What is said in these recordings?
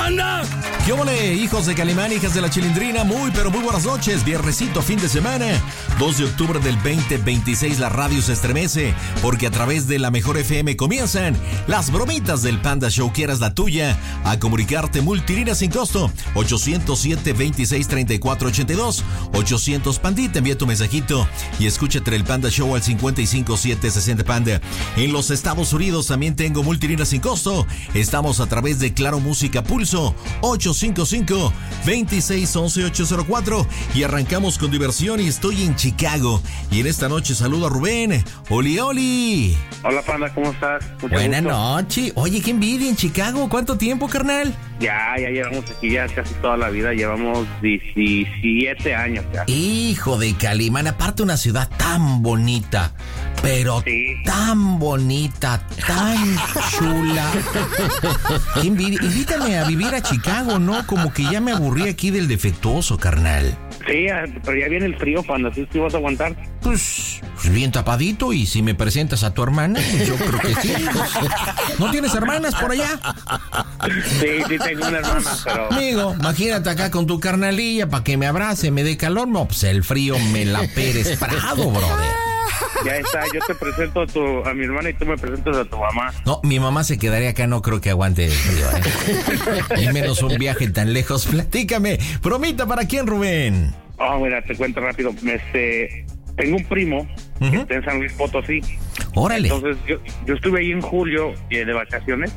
panda! ¿Qué ole, hijos de Calimán, hijas de la Chilindrina? Muy, pero muy buenas noches. Viernesito, fin de semana. 2 de octubre del 2026, la radio se estremece, porque a través de la Mejor FM comienzan las bromitas del Panda Show. Quieras la tuya, a comunicarte multilínea sin costo. 807-2634-82. 800 Pandita, envía tu mensajito y escúchate el Panda Show al 55760 Panda. En los Estados Unidos también tengo multilínea sin costo. Estamos a través de Claro Música Pulso 855-2611-804 y arrancamos con diversión y estoy en Chicago. Y en esta noche saludo a Rubén. ¡Oli, oli! Hola, Panda, ¿cómo estás? Buenas noches. Oye, qué envidia en Chicago. ¿Cuánto tiempo, carnal? Ya llevamos aquí ya casi toda la vida. Llevamos 17 años ya. Hijo de Calimán, aparte una ciudad tan bonita, pero sí, tan bonita, tan chula. Qué envidia. Invítame a vivir a Chicago, ¿no? Como que ya me aburrí aquí del defectuoso, carnal. Sí, pero ya viene el frío, Panda. ¿Sí vas a aguantar? Pues bien tapadito, y si me presentas a tu hermana, pues yo creo que sí. ¿No tienes hermanas por allá? Sí, tengo una hermana, pero... Amigo, imagínate acá con tu carnalilla para que me abrace, me dé calor. No, pues el frío me la Pérez Prado, brother. Ya está, yo te presento a mi hermana y tú me presentas a tu mamá. No, mi mamá se quedaría acá, no creo que aguante el frío, Y menos un viaje tan lejos. Platícame, bromita, ¿para quién, Rubén? Oh, mira, te cuento rápido. Tengo un primo que está en San Luis Potosí. Órale. Entonces, yo estuve ahí en julio de vacaciones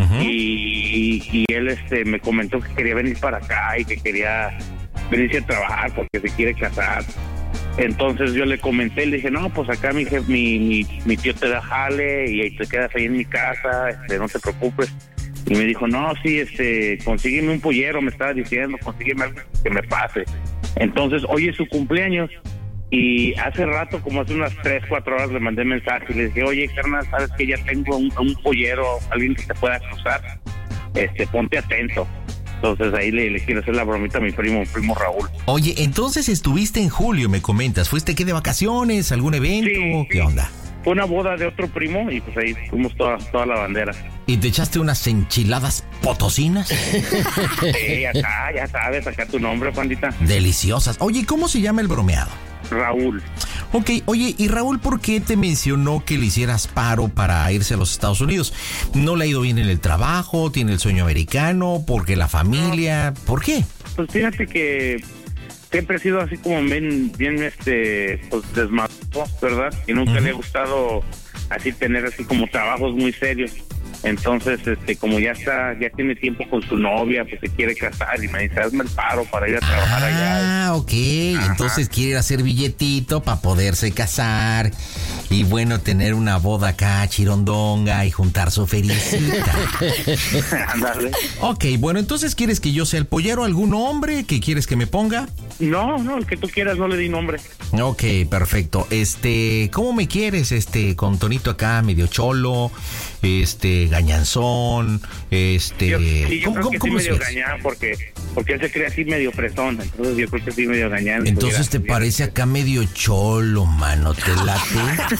y él me comentó que quería venir para acá y que quería venirse a trabajar porque se quiere casar. Entonces yo le comenté, le dije, no, pues acá mi tío te da jale y ahí te quedas ahí en mi casa, no te preocupes. Y me dijo, no, sí, consígueme un pollero, me estaba diciendo, consígueme algo que me pase. Entonces, hoy es su cumpleaños y hace rato, como hace unas 3-4 horas, le mandé mensaje y le dije, oye, carnal, sabes que ya tengo un pollero, alguien que te pueda cruzar, ponte atento. Entonces ahí le quiero hacer la bromita a mi primo Raúl. Oye, entonces estuviste en julio, me comentas. ¿Fuiste qué, de vacaciones? ¿Algún evento? Sí, ¿Qué onda? Fue una boda de otro primo y pues ahí fuimos toda la bandera. ¿Y te echaste unas enchiladas potosinas? Sí, ya sabes, acá tu nombre, Pandita. Deliciosas. Oye, ¿cómo se llama el bromeado? Raúl. Ok, oye, ¿y Raúl por qué te mencionó que le hicieras paro para irse a los Estados Unidos? ¿No le ha ido bien en el trabajo? ¿Tiene el sueño americano? ¿Porque la familia? ¿Por qué? Pues fíjate que siempre he sido así como bien pues desmadroso, ¿verdad? Y nunca le ha gustado así tener así como trabajos muy serios. Entonces, como ya tiene tiempo con su novia, pues se quiere casar y me dice, hazme el paro para ir a trabajar allá. Ah, ok. Ajá. Entonces quiere hacer billetito para poderse casar y bueno, tener una boda acá chirondonga y juntar su felicita. Ándale. Ok, bueno, entonces ¿quieres que yo sea el pollero? ¿Algún hombre que quieres que me ponga? No, el que tú quieras, no le di nombre. Ok, perfecto. ¿Cómo me quieres? Con tonito acá, medio cholo, gañanzón, Yo creo que sí medio es? gañán, porque él se cree así medio fresón, entonces yo creo que sí medio gañán. Entonces te parece acá medio cholo, mano, ¿te late?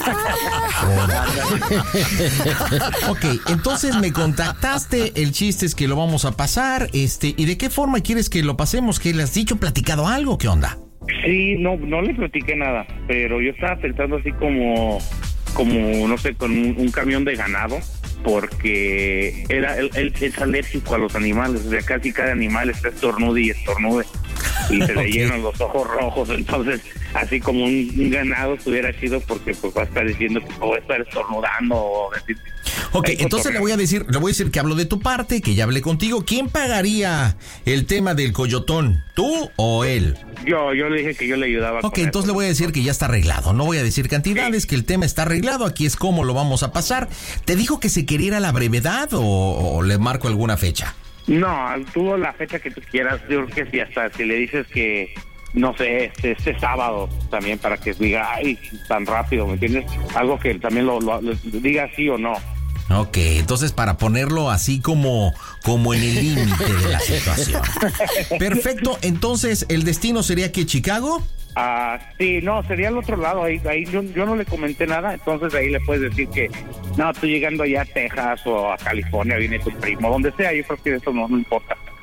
Ok, entonces me contactaste, el chiste es que lo vamos a pasar, ¿y de qué forma quieres que lo pasemos? ¿Qué le has dicho? ¿Platicado algo? ¿Qué onda? Sí, no le platiqué nada, pero yo estaba pensando así como no sé, con un camión de ganado, porque él es alérgico a los animales, o sea, casi cada animal está estornude y se le llenan los ojos rojos, entonces así como un ganado estuviera chido, porque pues va a estar diciendo que va a estar estornudando o decir. Ok, entonces le voy a decir que hablo de tu parte, que ya hablé contigo. ¿Quién pagaría el tema del coyotón? ¿Tú o él? Yo le dije que yo le ayudaba. Ok, entonces le voy a decir que ya está arreglado. No voy a decir cantidades, que el tema está arreglado. Aquí es cómo lo vamos a pasar. ¿Te dijo que se quería ir a la brevedad o le marco alguna fecha? No, tú la fecha que tú quieras. Yo creo que sí, hasta si le dices que, no sé, este sábado también, para que diga, ay, tan rápido, ¿me entiendes? Algo que también lo diga sí o no. Ok, entonces para ponerlo así como en el límite de la situación. Perfecto, entonces el destino sería que Chicago. Sí, no, sería al otro lado, ahí yo no le comenté nada, entonces ahí le puedes decir que, no, tú llegando allá a Texas o a California, viene tu primo, donde sea, yo creo que eso no importa.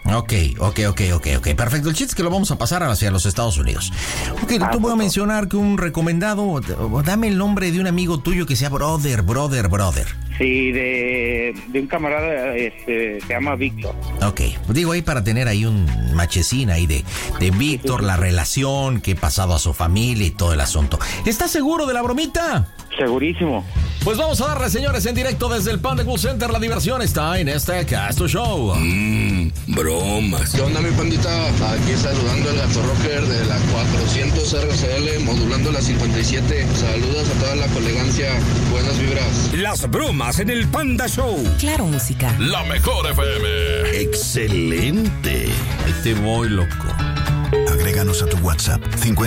Ok. Perfecto. El chiste es que lo vamos a pasar hacia los Estados Unidos. Ok, te voy a mencionar que un recomendado, dame el nombre de un amigo tuyo que sea brother. Sí, de un camarada, se llama Víctor. Ok, digo ahí para tener ahí un machecín ahí de Víctor, la relación que ha pasado a su familia y todo el asunto. ¿Estás seguro de la bromita? Segurísimo. Pues vamos a darle, señores, en directo desde el Panda Cool Center. La diversión está en este Casto Show. Bromas. ¿Qué onda, mi pandita? Aquí saludando al Gato Rocker de la 400 RCL, modulando la 57. Saludos a toda la colegancia. Buenas vibras. Las bromas en el Panda Show. Claro, música. La mejor FM. Excelente. Ahí te voy, loco. Agréganos a tu WhatsApp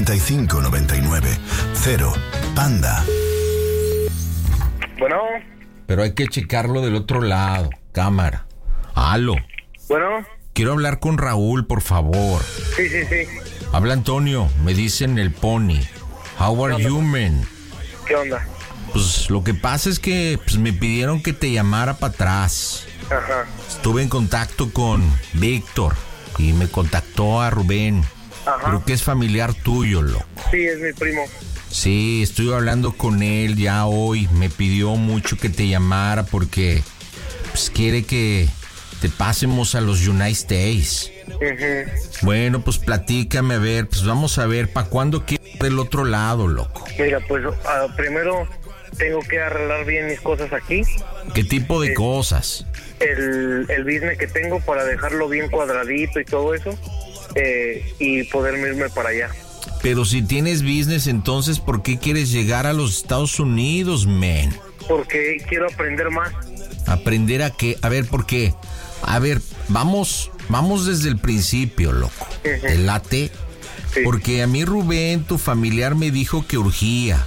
5599 0 Panda. Bueno. Pero hay que checarlo del otro lado. Cámara. Aló. Bueno. Quiero hablar con Raúl, por favor. Sí. Habla Antonio, me dicen el Pony. How are you, man? ¿Qué onda? Pues lo que pasa es que me pidieron que te llamara para atrás. Ajá. Estuve en contacto con Víctor y me contactó a Rubén. Ajá. Creo que es familiar tuyo, loco. Sí, es mi primo. Sí, estoy hablando con él ya hoy. Me pidió mucho que te llamara porque quiere que te pasemos a los United States. Bueno, pues platícame, a ver, pues vamos a ver, ¿para cuándo quieres del otro lado, loco? Mira, pues primero tengo que arreglar bien mis cosas aquí. ¿Qué tipo de cosas? El business que tengo para dejarlo bien cuadradito y todo eso, y poderme irme para allá. Pero si tienes business, entonces, ¿por qué quieres llegar a los Estados Unidos, man? Porque quiero aprender más. ¿Aprender a qué? A ver, ¿por qué? A ver, vamos desde el principio, loco. ¿Te late? Sí. Porque a mí Rubén, tu familiar, me dijo que urgía.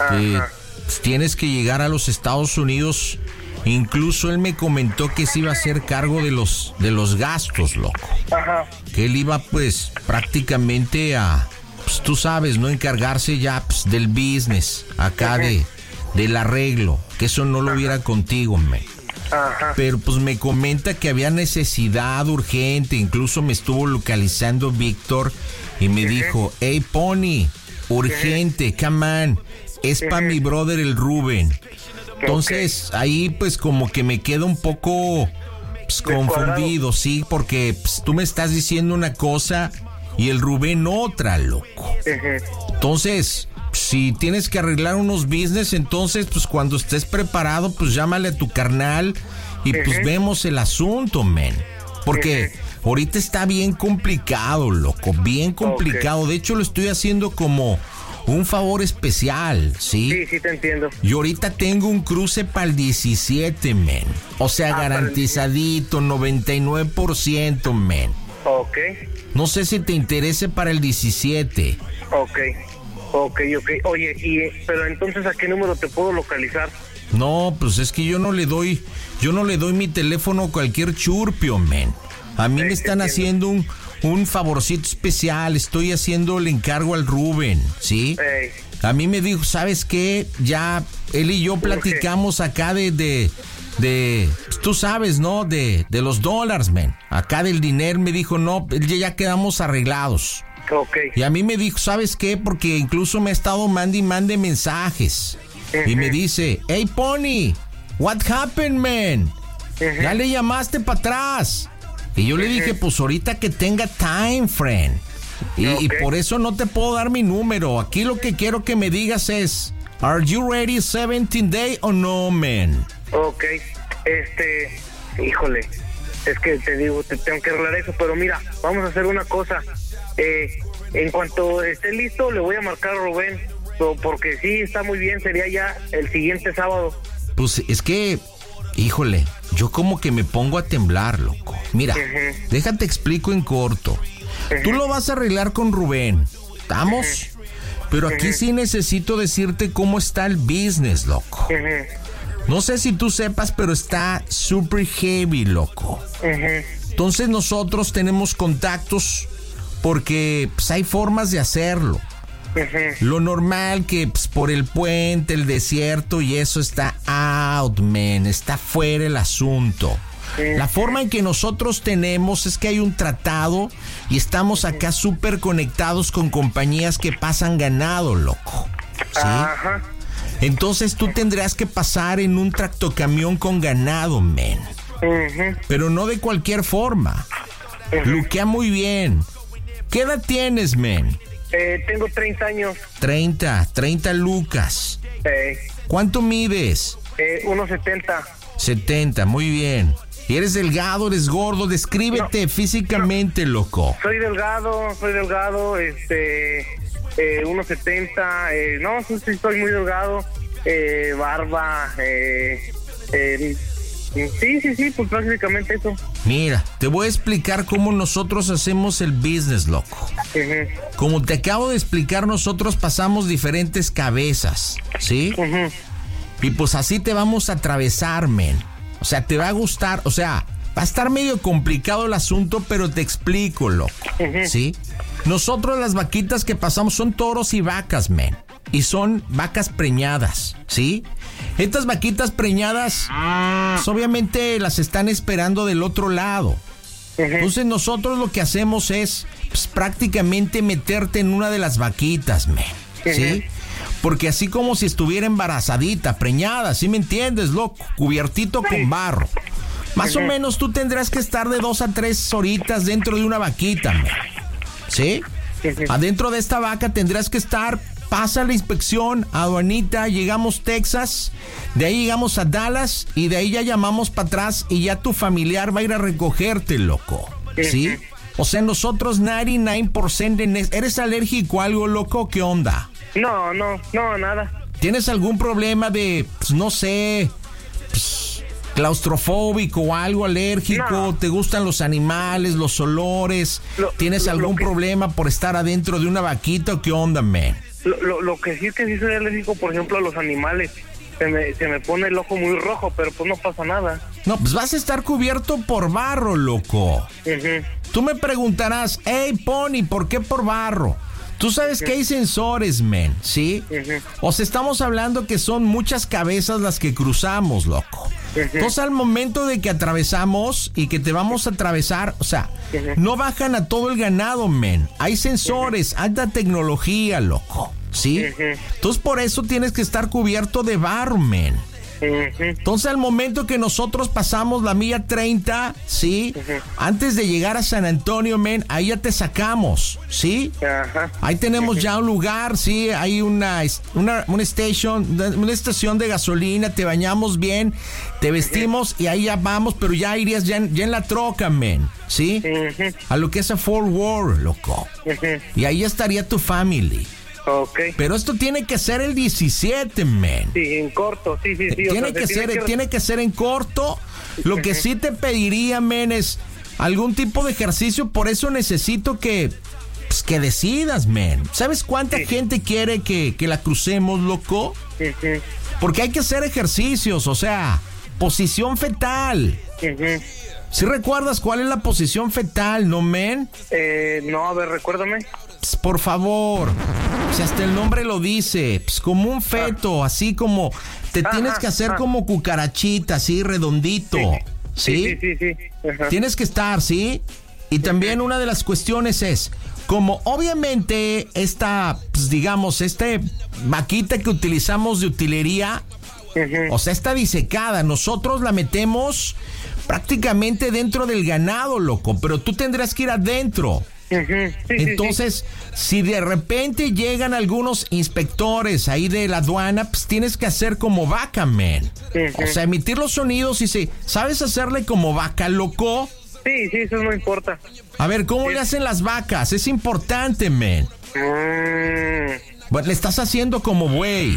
Tienes que llegar a los Estados Unidos. Incluso él me comentó que se iba a hacer cargo de los gastos, loco. Ajá. Que él iba, pues, prácticamente a... tú sabes, ¿no? Encargarse ya del business, acá del arreglo, que eso no lo hubiera contigo, man. Ajá. Pero pues me comenta que había necesidad urgente, incluso me estuvo localizando Víctor y me dijo, hey Pony, urgente, come on, es para mi brother el Rubén. Entonces ahí pues como que me quedo un poco confundido, sí, porque tú me estás diciendo una cosa y el Rubén otra, loco. Entonces, si tienes que arreglar unos business, entonces, pues cuando estés preparado, pues llámale a tu carnal y pues vemos el asunto, men. Porque ahorita está bien complicado, loco, bien complicado. De hecho, lo estoy haciendo como un favor especial, ¿sí? Sí, te entiendo. Y ahorita tengo un cruce para el 17, men. O sea, garantizadito, 99%, men. Ok. No sé si te interese para el 17. Ok. Oye, pero entonces, ¿a qué número te puedo localizar? No, pues es que yo no le doy mi teléfono a cualquier churpio, men. A mí me están haciendo un favorcito especial. Estoy haciendo el encargo al Rubén, ¿sí? A mí me dijo, ¿sabes qué? Ya él y yo platicamos acá de tú sabes, ¿no? De los dólares, men. Acá del dinero me dijo, no, ya quedamos arreglados. Ok. Y a mí me dijo, ¿sabes qué? Porque incluso me ha estado mande mensajes. Y me dice, hey, Pony, what happened, man? Ya le llamaste para atrás. Y yo le dije, pues ahorita que tenga time, friend. Y por eso no te puedo dar mi número. Aquí lo que quiero que me digas es, ¿are you ready 17 day o no, man? Ok, híjole, es que te digo, te tengo que arreglar eso, pero mira, vamos a hacer una cosa. En cuanto esté listo, le voy a marcar a Rubén, porque sí, está muy bien, sería ya el siguiente sábado. Pues es que, híjole, yo como que me pongo a temblar, loco. Mira, déjate explico en corto. Tú lo vas a arreglar con Rubén, ¿estamos? Pero aquí sí necesito decirte cómo está el business, loco. No sé si tú sepas, pero está super heavy, loco. Entonces nosotros tenemos contactos porque pues, hay formas de hacerlo. Lo normal que pues, por el puente, el desierto y eso está out, man. Está fuera el asunto. La forma en que nosotros tenemos es que hay un tratado y estamos acá súper conectados con compañías que pasan ganado, loco. ¿Sí? Ajá. Entonces tú tendrás que pasar en un tractocamión con ganado, men. Pero no de cualquier forma. Luquea muy bien. ¿Qué edad tienes, men? Tengo 30 años. 30 lucas. ¿Cuánto mides? 1.70. 70, muy bien. ¿Y eres delgado, eres gordo? Descríbete físicamente, loco. Soy delgado, 1.70, no, sí estoy muy delgado, barba, sí, pues prácticamente eso. Mira, te voy a explicar cómo nosotros hacemos el business, loco. Como te acabo de explicar, nosotros pasamos diferentes cabezas, ¿sí? Y pues así te vamos a atravesar, men. O sea, te va a gustar, o sea, va a estar medio complicado el asunto, pero te explico, loco, ¿sí? Nosotros las vaquitas que pasamos son toros y vacas, men. Y son vacas preñadas, ¿sí? Estas vaquitas preñadas, pues obviamente las están esperando del otro lado. Entonces nosotros lo que hacemos es pues, prácticamente meterte en una de las vaquitas, men, ¿sí? Porque así como si estuviera embarazadita, preñada, ¿sí me entiendes, loco? Cubiertito con barro. Más o menos tú tendrás que estar de 2 a 3 horitas dentro de una vaquita, men. ¿Sí? Adentro de esta vaca tendrás que estar, pasa la inspección, aduanita, llegamos Texas, de ahí llegamos a Dallas y de ahí ya llamamos para atrás y ya tu familiar va a ir a recogerte, loco. ¿Sí? O sea, nosotros 99% ¿eres alérgico a algo, loco? ¿Qué onda? No, nada. ¿Tienes algún problema de, pues, no sé, pues, claustrofóbico o algo alérgico? No. ¿Te gustan los animales, los olores? ¿Tienes algún problema por estar adentro de una vaquita o qué onda, man? Lo que sí es que sí soy alérgico, por ejemplo, a los animales. Se me pone el ojo muy rojo, pero pues no pasa nada. No, pues vas a estar cubierto por barro, loco. Tú me preguntarás, hey, Pony, ¿por qué por barro? Tú sabes que hay sensores, men, ¿sí? O sea, estamos hablando que son muchas cabezas las que cruzamos, loco. Entonces, al momento de que atravesamos y que te vamos a atravesar, o sea, no bajan a todo el ganado, men. Hay sensores, alta tecnología, loco, ¿sí? Entonces, por eso tienes que estar cubierto de barro, men. Entonces, al momento que nosotros pasamos la milla 30, ¿sí? Antes de llegar a San Antonio, men, ahí ya te sacamos, ¿sí? Ahí tenemos ya un lugar, ¿sí? Hay una estación de gasolina, te bañamos bien, te vestimos y ahí ya vamos, pero ya irías ya en la troca, men, ¿sí? A lo que es a Fort Worth, loco. Y ahí ya estaría tu family. Okay. Pero esto tiene que ser el 17, men. Sí, en corto, sí. Tiene que ser en corto. Lo que sí te pediría, men, es algún tipo de ejercicio. Por eso necesito que decidas, men. ¿Sabes cuánta gente quiere que la crucemos, loco? Porque hay que hacer ejercicios, o sea, posición fetal. ¿Sí recuerdas cuál es la posición fetal, no, men? No, a ver, recuérdame. Por favor, si hasta el nombre lo dice, como un feto, así como te tienes que hacer como cucarachita, así redondito, ¿sí? Sí. Tienes que estar, ¿sí? Y también una de las cuestiones es, como obviamente esta, pues digamos, vaquita que utilizamos de utilería, o sea, está disecada, nosotros la metemos prácticamente dentro del ganado, loco, pero tú tendrás que ir adentro. Entonces, si de repente llegan algunos inspectores ahí de la aduana, pues tienes que hacer como vaca, man. O sea, emitir los sonidos y ¿sabes hacerle como vaca, loco? Sí, eso no importa. A ver, ¿cómo le hacen las vacas? Es importante, man. Bueno, le estás haciendo como güey.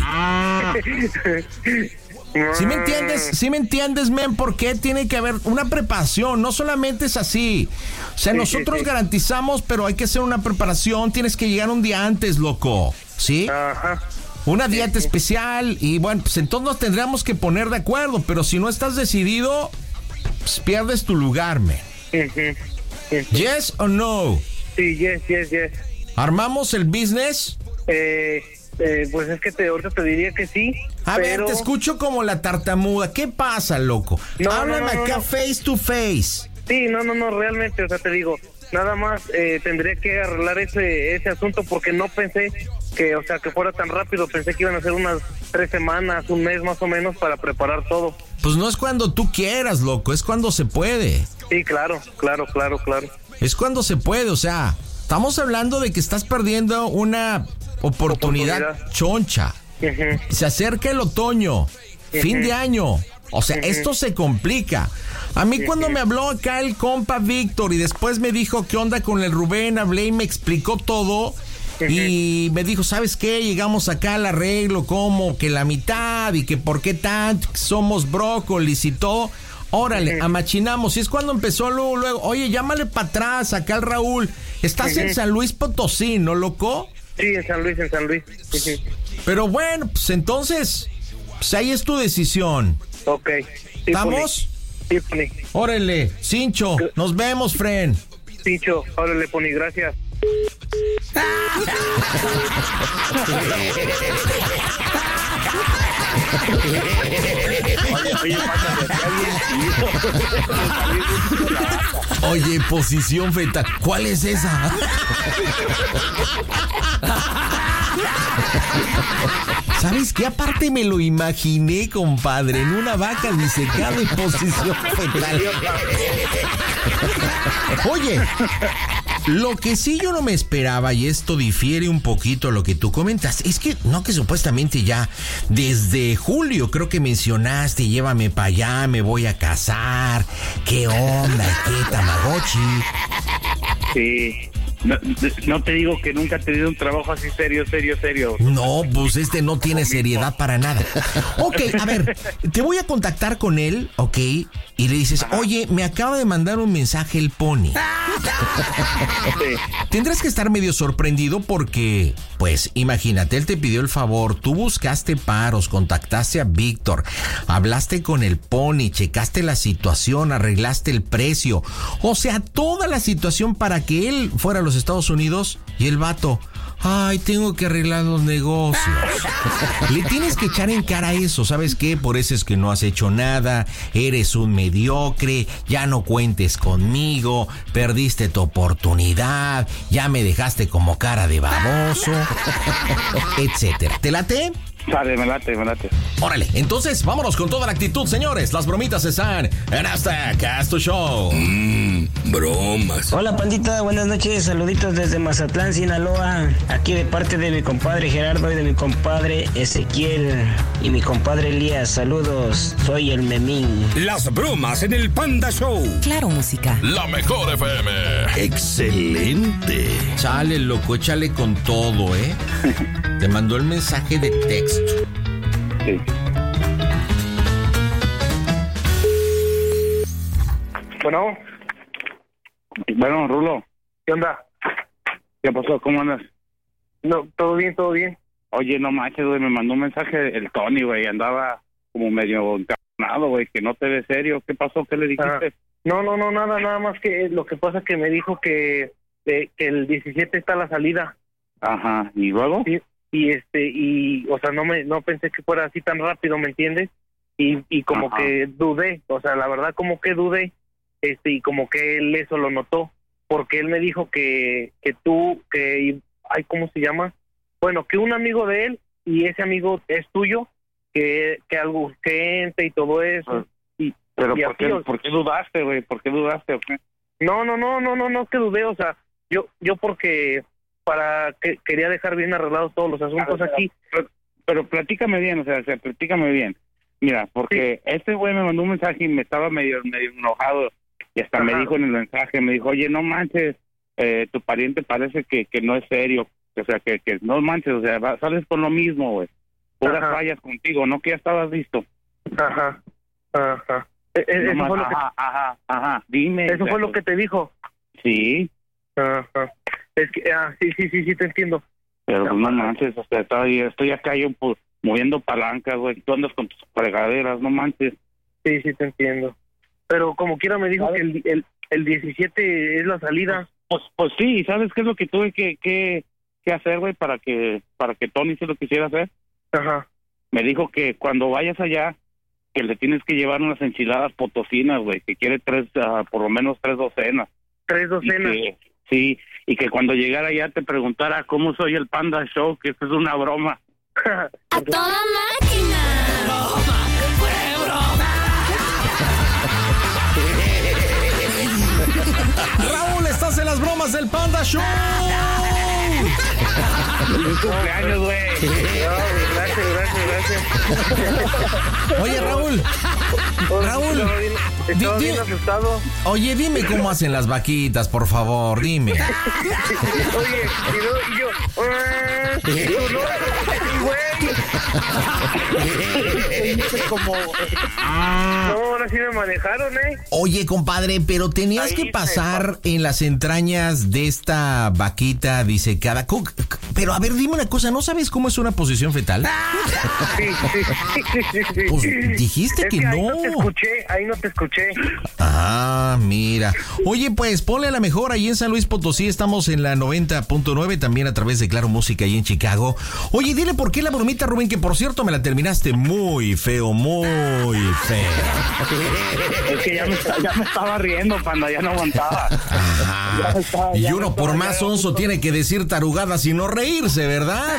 ¿Sí me entiendes, men? Porque tiene que haber una preparación, no solamente es así. O sea, nosotros garantizamos, pero hay que hacer una preparación, tienes que llegar un día antes, loco, ¿sí? Una dieta especial y bueno, pues entonces nos tendríamos que poner de acuerdo, pero si no estás decidido, pues pierdes tu lugar, men. ¿Yes o no? Sí, yes. ¿Armamos el business? Pues es que ahorita te diría que sí. A ver, te escucho como la tartamuda. ¿Qué pasa, loco? Háblame acá face to face. Sí, no, realmente, o sea, te digo, nada más tendría que arreglar ese asunto porque no pensé que, o sea, que fuera tan rápido. Pensé que iban a ser unas 3 semanas, un mes más o menos para preparar todo. Pues no es cuando tú quieras, loco, es cuando se puede. Sí, claro. Es cuando se puede, o sea, estamos hablando de que estás perdiendo una oportunidad choncha. Uh-huh. Se acerca el otoño, fin de año, o sea, esto se complica. A mí cuando me habló acá el compa Víctor y después me dijo qué onda con el Rubén, hablé y me explicó todo. Y me dijo, ¿sabes qué? Llegamos acá al arreglo, como que la mitad y que por qué tanto, que somos brócolis y todo. Órale, amachinamos. Y es cuando empezó luego, oye, llámale para atrás acá al Raúl. Estás en San Luis Potosí, ¿no, loco? Sí, en San Luis. Pero bueno, pues entonces, pues ahí es tu decisión. Ok. ¿Estamos? Sí, Pony. Órale, Cincho, nos vemos, friend. Cincho, órale, Pony, gracias. Oye, posición fetal, ¿cuál es esa? ¿Sabes qué? Aparte me lo imaginé, compadre, en una vaca disecada en posición fetal. Oye, lo que sí yo no me esperaba, y esto difiere un poquito a lo que tú comentas, es que supuestamente ya desde julio creo que mencionaste, llévame para allá, me voy a casar, qué onda, qué tamagotchi. Sí. No te digo que nunca he tenido un trabajo así serio. No, pues no tiene seriedad para nada. Ok, a ver, te voy a contactar con él, ok, y le dices, oye, me acaba de mandar un mensaje el Pony. Sí. Tendrás que estar medio sorprendido porque, pues, imagínate, él te pidió el favor, tú buscaste paros, contactaste a Víctor, hablaste con el Pony, checaste la situación, arreglaste el precio, o sea, toda la situación para que él fuera a los Estados Unidos y el vato, ay, tengo que arreglar los negocios. Le tienes que echar en cara eso, ¿sabes qué? Por eso es que no has hecho nada, eres un mediocre, ya no cuentes conmigo, perdiste tu oportunidad, ya me dejaste como cara de baboso, etcétera. ¿Te late? Vale, me late. Órale, entonces vámonos con toda la actitud, señores. Las bromitas están en hasta Casto Show. Bromas. Hola, pandita, buenas noches. Saluditos desde Mazatlán, Sinaloa. Aquí de parte de mi compadre Gerardo y de mi compadre Ezequiel y mi compadre Elías. Saludos, soy el Memín. Las bromas en el Panda Show. Claro, música. La mejor FM. Excelente. Chale, loco, échale con todo, ¿eh? Te mandó el mensaje de texto. Sí. Bueno, Rulo. ¿Qué onda? ¿Qué pasó? ¿Cómo andas? No, todo bien. Oye, no manches, güey, me mandó un mensaje el Tony, güey, andaba como medio encabronado, güey, que no te ves serio. ¿Qué pasó? ¿Qué le dijiste? No, nada más que lo que pasa es que me dijo que el 17 está la salida. Ajá, ¿y luego? Sí. Y o sea, no pensé que fuera así tan rápido, ¿me entiendes? Y como que dudé, o sea, la verdad como que dudé, y como que él eso lo notó, porque él me dijo que ¿cómo se llama? Bueno, que un amigo de él y ese amigo es tuyo, que algo gente y todo eso. Pero ¿por qué dudaste, güey? ¿Por qué dudaste o qué? No, que dudé, o sea, yo porque quería dejar bien arreglados todos los asuntos aquí. Pero platícame bien, o sea, platícame bien. Mira, porque este güey me mandó un mensaje y me estaba medio enojado y hasta me dijo en el mensaje, me dijo, oye, no manches, tu pariente parece que no es serio, o sea, que no manches, o sea, sales con lo mismo, güey. Puras fallas contigo, ¿no? Que ya estabas listo. Eso fue dime. Eso fue lo que te dijo. Sí. Es que, sí, te entiendo. Pero no manches, o sea, estoy acá yo moviendo palancas, güey, tú andas con tus fregaderas, no manches. Sí, te entiendo. Pero como quiera me dijo que el 17 es la salida. Pues sí, ¿sabes qué es lo que tuve que qué hacer, güey, para que Tony se lo quisiera hacer. Ajá. Me dijo que cuando vayas allá, que le tienes que llevar unas enchiladas potosinas, güey, que quiere por lo menos 3 docenas. 3 docenas. Sí, y que cuando llegara allá te preguntara cómo soy el Panda Show, que esto es una broma. ¡A toda máquina! ¡Broma! ¡Fue broma! Raúl, estás en las bromas del Panda Show. ¡Feliz cumpleaños, güey! Gracias. Oye, Raúl, Estaba bien asustado. Oye, dime cómo hacen las vaquitas, por favor, dime. Oye, y yo, como... No, ahora sí me manejaron, Oye, compadre, pero tenías que pasar en las entrañas de esta vaquita disecada. Pero a ver, dime una cosa, ¿no sabes cómo es una posición fetal? Sí. Pues dijiste que no. Ahí no te escuché. Ah, mira. Oye, pues ponle a la mejor ahí en San Luis Potosí. Estamos en la 90.9, también a través de Claro Música ahí en Chicago. Oye, dile por qué la bromita, Rubén, que por cierto me la terminaste muy feo, muy feo. Es que ya me estaba riendo, Panda, ya no aguantaba. Y uno por más sonso tiene que decir tarugadas y no reírse, ¿verdad?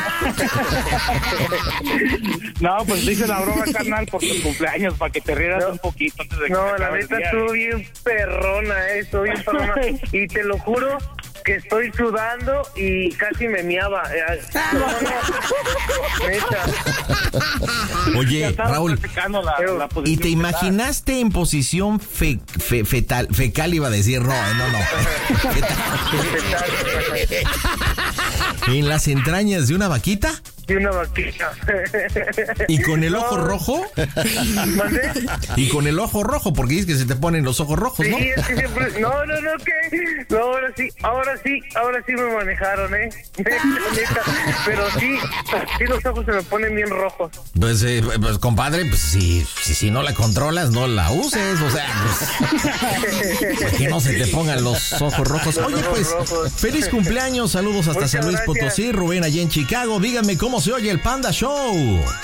No, pues dice la broma, carnal, por tu cumpleaños, para que te rieras un poquito antes de que No, la neta estuvo bien perrona, estuvo bien perrona. Y te lo juro que estoy sudando y casi me miaba. Neta. Oye, Raúl, la ¿y te imaginaste en posición fecal iba a decir? No. ¿En las entrañas de una vaquita? De una vaquita. ¿Y con el ojo rojo? ¿Mandé? Y con el ojo rojo, porque dices que se te ponen los ojos rojos, ¿no? Sí, es que siempre... No, ¿qué? No, ahora sí me manejaron, Neta. Pero sí los ojos se me ponen bien rojos. Pues compadre, pues si no la controlas, no la uses, o sea, pues, que no se te pongan los ojos rojos. Oye, pues, feliz cumpleaños, saludos hasta San Luis Potosí, Rubén allá en Chicago. Díganme cómo se oye el Panda Show.